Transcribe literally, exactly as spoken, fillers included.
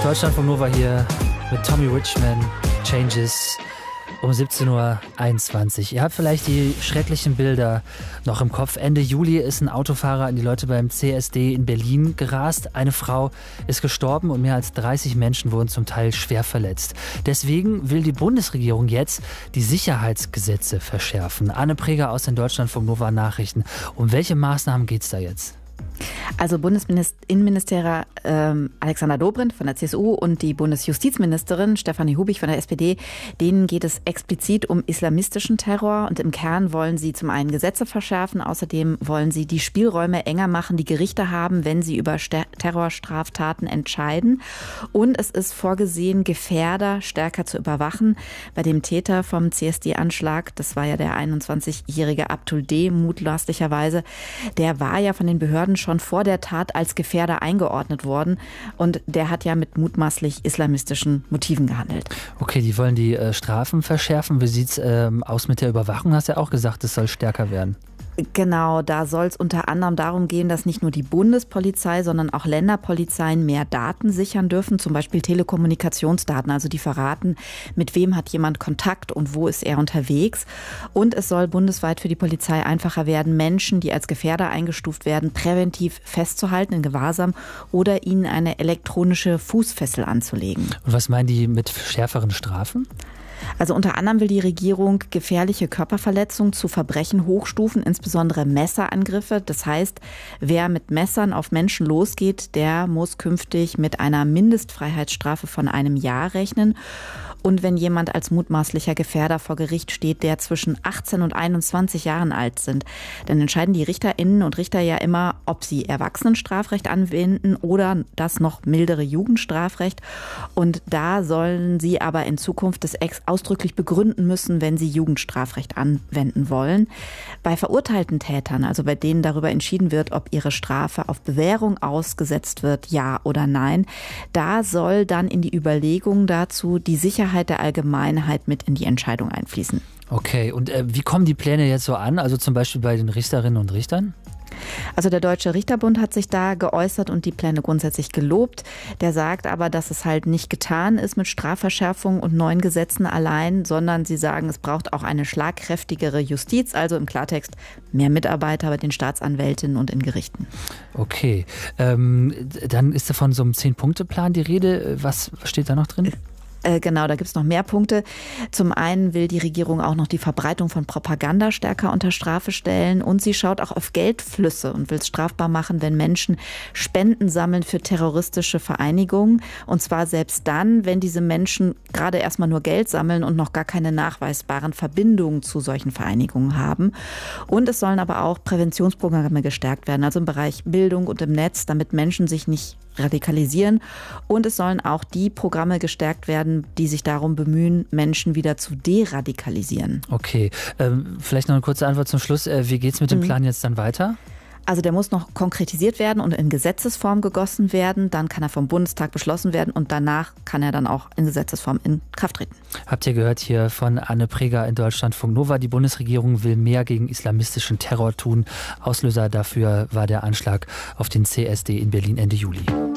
Deutschlandfunk Nova hier mit Tommy Richman, Changes, um siebzehn Uhr einundzwanzig. Ihr habt vielleicht die schrecklichen Bilder noch im Kopf. Ende Juli ist ein Autofahrer an die Leute beim C S D in Berlin gerast. Eine Frau ist gestorben und mehr als dreißig Menschen wurden zum Teil schwer verletzt. Deswegen will die Bundesregierung jetzt die Sicherheitsgesetze verschärfen. Anne Preger aus den Deutschlandfunk Nova Nachrichten. Um welche Maßnahmen geht es da jetzt? Also Bundesinnenminister ähm, Alexander Dobrindt von der C S U und die Bundesjustizministerin Stefanie Hubig von der S P D, denen geht es explizit um islamistischen Terror und im Kern wollen sie zum einen Gesetze verschärfen, außerdem wollen sie die Spielräume enger machen, die Gerichte haben, wenn sie über Ster- Terrorstraftaten entscheiden, und es ist vorgesehen, Gefährder stärker zu überwachen. Bei dem Täter vom C S D-Anschlag, das war ja der einundzwanzigjährige Abdul D. mutmaßlicherweise, der war ja von den Behörden schon vor der Tat als Gefährder eingeordnet worden und der hat ja mit mutmaßlich islamistischen Motiven gehandelt. Okay, die wollen die äh, Strafen verschärfen. Wie sieht es ähm, aus mit der Überwachung? Du hast ja auch gesagt, es soll stärker werden. Genau, da soll es unter anderem darum gehen, dass nicht nur die Bundespolizei, sondern auch Länderpolizeien mehr Daten sichern dürfen, zum Beispiel Telekommunikationsdaten, also die verraten, mit wem hat jemand Kontakt und wo ist er unterwegs. Und es soll bundesweit für die Polizei einfacher werden, Menschen, die als Gefährder eingestuft werden, präventiv festzuhalten in Gewahrsam oder ihnen eine elektronische Fußfessel anzulegen. Und was meinen die mit schärferen Strafen? Also unter anderem will die Regierung gefährliche Körperverletzungen zu Verbrechen hochstufen, insbesondere Messerangriffe. Das heißt, wer mit Messern auf Menschen losgeht, der muss künftig mit einer Mindestfreiheitsstrafe von einem Jahr rechnen. Und wenn jemand als mutmaßlicher Gefährder vor Gericht steht, der zwischen achtzehn und einundzwanzig Jahren alt sind, dann entscheiden die Richterinnen und Richter ja immer, ob sie Erwachsenenstrafrecht anwenden oder das noch mildere Jugendstrafrecht. Und da sollen sie aber in Zukunft das ex ausdrücklich begründen müssen, wenn sie Jugendstrafrecht anwenden wollen. Bei verurteilten Tätern, also bei denen darüber entschieden wird, ob ihre Strafe auf Bewährung ausgesetzt wird, ja oder nein, da soll dann in die Überlegungen dazu die Sicherheit der Allgemeinheit mit in die Entscheidung einfließen. Okay, und äh, wie kommen die Pläne jetzt so an? Also zum Beispiel bei den Richterinnen und Richtern? Also der Deutsche Richterbund hat sich da geäußert und die Pläne grundsätzlich gelobt. Der sagt aber, dass es halt nicht getan ist mit Strafverschärfungen und neuen Gesetzen allein, sondern sie sagen, es braucht auch eine schlagkräftigere Justiz, also im Klartext mehr Mitarbeiter bei den Staatsanwältinnen und in Gerichten. Okay, ähm, dann ist da von so einem Zehn-Punkte-Plan die Rede. Was steht da noch drin? Genau, da gibt es noch mehr Punkte. Zum einen will die Regierung auch noch die Verbreitung von Propaganda stärker unter Strafe stellen und sie schaut auch auf Geldflüsse und will es strafbar machen, wenn Menschen Spenden sammeln für terroristische Vereinigungen. Und zwar selbst dann, wenn diese Menschen gerade erstmal nur Geld sammeln und noch gar keine nachweisbaren Verbindungen zu solchen Vereinigungen haben. Und es sollen aber auch Präventionsprogramme gestärkt werden, also im Bereich Bildung und im Netz, damit Menschen sich nicht radikalisieren. Und es sollen auch die Programme gestärkt werden, die sich darum bemühen, Menschen wieder zu deradikalisieren. Okay, ähm, vielleicht noch eine kurze Antwort zum Schluss. Äh, wie geht es mit dem Plan jetzt dann weiter? Also der muss noch konkretisiert werden und in Gesetzesform gegossen werden. Dann kann er vom Bundestag beschlossen werden und danach kann er dann auch in Gesetzesform in Kraft treten. Habt ihr gehört hier von Anne Preger in Deutschlandfunk Nova. Die Bundesregierung will mehr gegen islamistischen Terror tun. Auslöser dafür war der Anschlag auf den C S D in Berlin Ende Juli.